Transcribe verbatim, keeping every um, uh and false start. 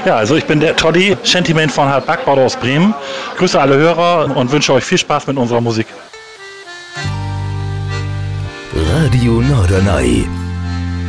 Ja, also ich bin der Toddy, Shantyman von Hart Backbord aus Bremen. Grüße alle Hörer und wünsche euch viel Spaß mit unserer Musik. Radio Norderney.